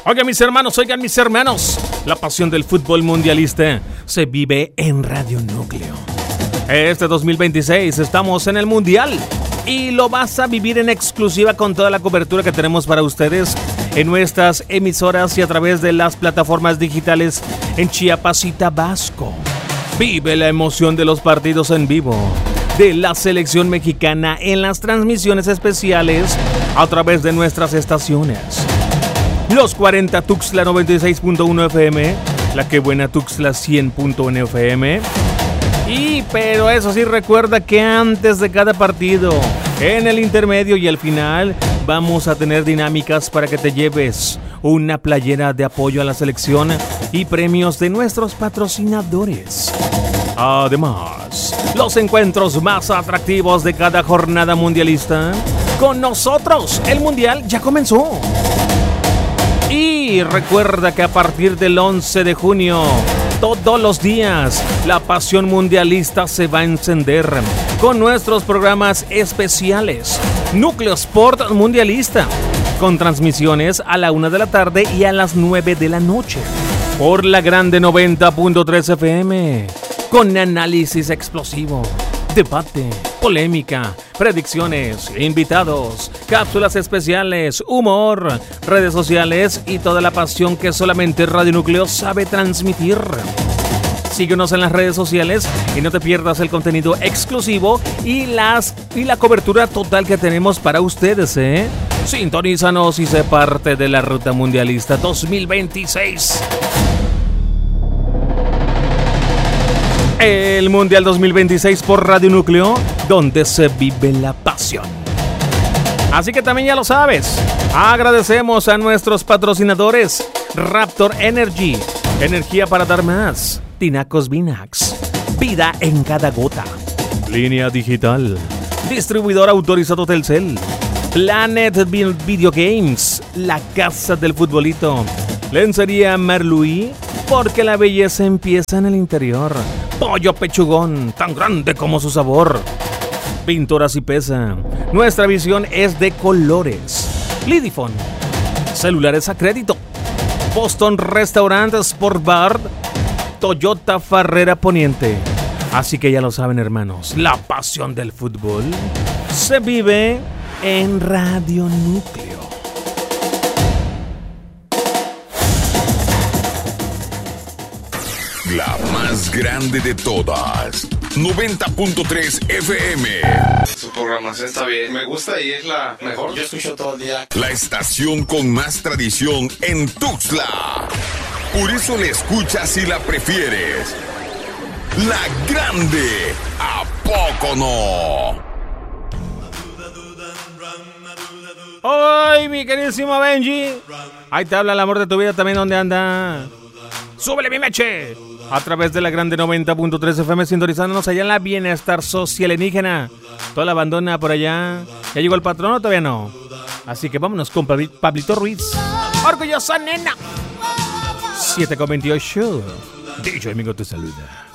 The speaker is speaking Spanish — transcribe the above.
Oigan mis hermanos, la pasión del fútbol mundialista se vive en Radio Núcleo. Este 2026 estamos en el Mundial y lo vas a vivir en exclusiva con toda la cobertura que tenemos para ustedes en nuestras emisoras y a través de las plataformas digitales en Chiapas y Tabasco. Vive la emoción de los partidos en vivo de la selección mexicana en las transmisiones especiales a través de nuestras estaciones. Los 40 Tuxtla 96.1 FM, la que buena Tuxtla 100.1 FM. Pero eso sí, recuerda que antes de cada partido, en el intermedio y el final, vamos a tener dinámicas para que te lleves una playera de apoyo a la selección y premios de nuestros patrocinadores. Además, los encuentros más atractivos de cada jornada mundialista. Con nosotros, el Mundial ya comenzó. Y recuerda que a partir del 11 de junio, todos los días, la pasión mundialista se va a encender con nuestros programas especiales. Núcleo Sport Mundialista, con transmisiones a la 1 de la tarde y a las 9 de la noche. Por la Grande 90.3 FM, con análisis explosivo, debate, polémica, predicciones, invitados, cápsulas especiales, humor, redes sociales y toda la pasión que solamente Radio Núcleo sabe transmitir. Síguenos en las redes sociales y no te pierdas el contenido exclusivo y la cobertura total que tenemos para ustedes, ¿eh? Sintonízanos y sé parte de la Ruta Mundialista 2026. El Mundial 2026 por Radio Núcleo, donde se vive la pasión. Así que también ya lo sabes, agradecemos a nuestros patrocinadores: Raptor Energy, energía para dar más; Tinacos Vinax, vida en cada gota; Línea Digital, distribuidor autorizado Telcel; Planet Video Games, la casa del futbolito; Lencería Marluí, porque la belleza empieza en el interior; Pollo Pechugón, tan grande como su sabor; Pinturas y Pesa, nuestra visión es de colores; Lidifone, celulares a crédito; Boston Restaurant Sport Bar; Toyota Farrera Poniente. Así que ya lo saben, hermanos, la pasión del fútbol se vive en Radio Núcleo. La más grande de todas, 90.3 FM. Su programación está bien, me gusta y es la mejor. Yo escucho todo el día. La estación con más tradición en Tuxtla. Por eso la escuchas y la prefieres. La grande, ¿a poco no? ¡Ay, mi queridísimo Benji! Ahí te habla el amor de tu vida también, ¿dónde anda? ¡Súbele mi meche! A través de la Grande 90.3 FM, sintonizándonos allá en la Bienestar Socialienígena. Toda la bandona por allá. ¿Ya llegó el patrón o todavía no? Así que vámonos con Pablito Ruiz. ¡Orgullosa nena! 7:28. DJ Amigo te saluda.